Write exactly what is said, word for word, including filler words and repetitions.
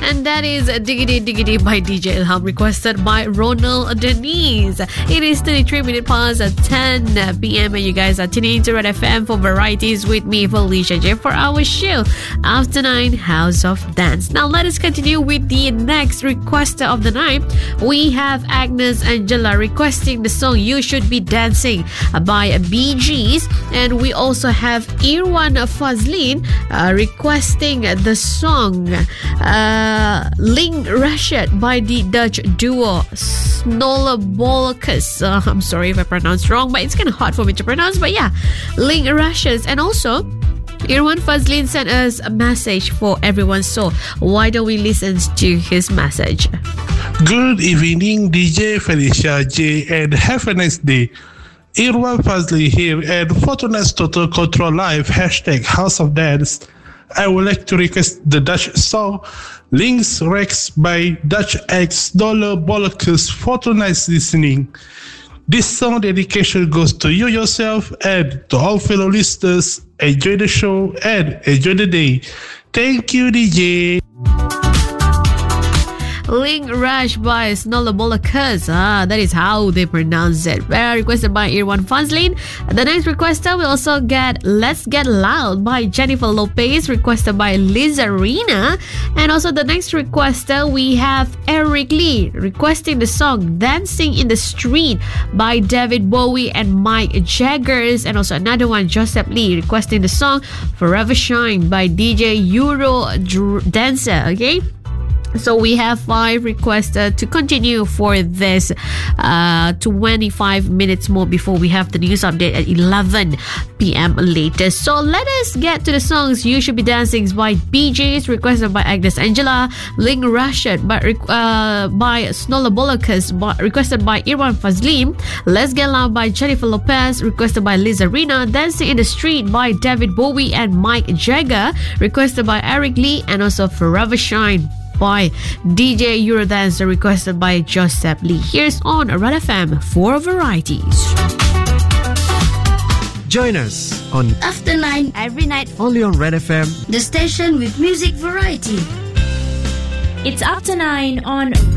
And that is Diggity Diggity by D J Ilham, requested by Ronald Denise. It is thirty-three minutes past ten p.m. and you guys are tuning into Red F M for Varieties with me, Felicia J, for our show After Nine House of Dance. Now let us continue with the next requester of the night. We have Agnes Angela requesting the song You Should Be Dancing by Bee Gees, and we also have Irwan Fazlin uh, requesting the song uh, Ling Rashid by the Dutch duo Snollebolletjes. Uh, I'm sorry if I pronounced wrong, but it's kind of hard for me to pronounce. But yeah, Ling Rashid. And also Irwan Fazlin sent us a message for everyone, so why don't we listen to his message? Good evening, D J Felicia J, and have a nice day. Irwan Fazli here, and for tonight's Total Control Live hashtag House of Dance, I would like to request the Dutch song Links Rex by Dutch X Snollebolletjes for tonight's listening. This song dedication goes to you yourself and to all fellow listeners. Enjoy the show and enjoy the day. Thank you, D J. Ling Rush by Snollebolletjes. Ah, that is how they pronounce it. Well, requested by Irwan Fazlin. The next requester we also get Let's Get Loud by Jennifer Lopez, requested by Liza Rina. And also the next requester we have Eric Lee requesting the song Dancing in the Street by David Bowie and Mike Jaggers. And also another one, Joseph Lee, requesting the song Forever Shine by D J Euro Dr- Dancer. Okay, so we have five requests uh, to continue for this uh, twenty-five minutes more before we have the news update at eleven p.m. later. So let us get to the songs You Should Be Dancing by Bee Gees, requested by Agnes Angela. Ling Rashid by, uh, by Snollebolletjes, requested by Irwan Fazlin. Let's Get Loud by Jennifer Lopez, requested by Liza Rina. Dancing in the Street by David Bowie and Mike Jagger, requested by Eric Lee. And also Forever Shine by D J Eurodance, requested by Joseph Lee. Here's on Red F M for Varieties. Join us on After Nine every night, only on Red F M, the station with music variety. it's After Nine on